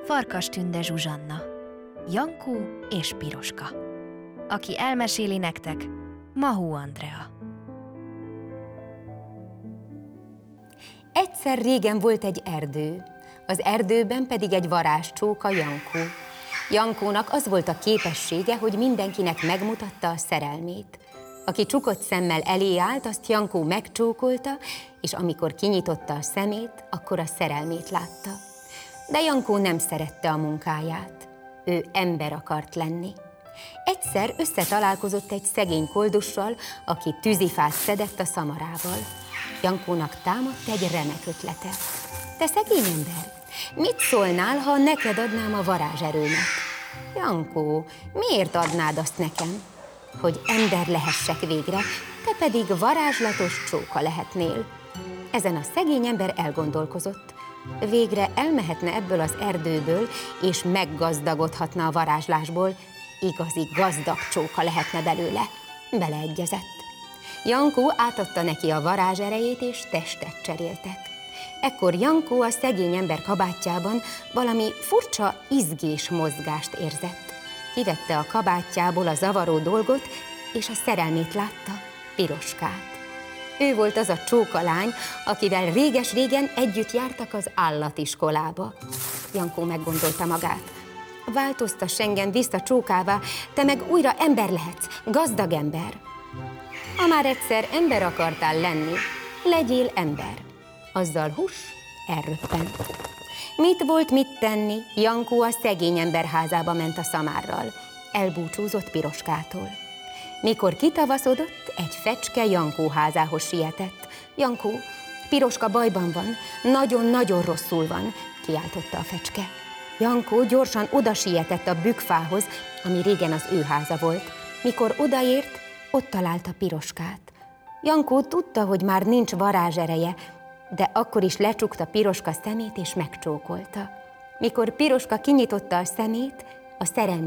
Farkastünde Zsuzsanna, Jankó és Piroska. Aki elmeséli nektek, Mahó Andrea. Egyszer régen volt egy erdő, az erdőben pedig egy varázscsóka, Jankó. Jankónak az volt a képessége, hogy mindenkinek megmutatta a szerelmét. Aki csukott szemmel elé állt, azt Jankó megcsókolta, és amikor kinyitotta a szemét, akkor a szerelmét látta. De Jankó nem szerette a munkáját. Ő ember akart lenni. Egyszer összetalálkozott egy szegény koldussal, aki tűzifát szedett a szamarával. Jankónak támadt egy remek ötlete. Te szegény ember, mit szólnál, ha neked adnám a varázserőmet? Jankó, miért adnád azt nekem? Hogy ember lehessek végre, te pedig varázslatos csóka lehetnél. Ezen a szegény ember elgondolkozott. Végre elmehetne ebből az erdőből, és meggazdagodhatna a varázslásból, igazi gazdag csóka lehetne belőle. Beleegyezett. Jankó átadta neki a varázserejét, és testet cseréltek. Ekkor Jankó a szegény ember kabátjában valami furcsa izgés mozgást érzett. Kivette a kabátjából a zavaró dolgot, és a szerelmét látta, Piroskát. Ő volt az a csóka lány, akivel réges-régen együtt jártak az állatiskolába. Jankó meggondolta magát. Változtass engem vissza csókává, te meg újra ember lehetsz, gazdag ember. Ha már egyszer ember akartál lenni, legyél ember. Azzal hús elröppent. Mit volt mit tenni? Jankó a szegény ember házába ment a szamárral. Elbúcsúzott Piroskától. Mikor kitavaszodott, egy fecske Jankó házához sietett. Jankó, Piroska bajban van, nagyon-nagyon rosszul van, kiáltotta a fecske. Jankó gyorsan oda sietett a bükkfához, ami régen az ő háza volt. Mikor odaért, ott találta Piroskát. Jankó tudta, hogy már nincs varázsereje, de akkor is lecsukta Piroska szemét és megcsókolta. Mikor Piroska kinyitotta a szemét, a szerelmi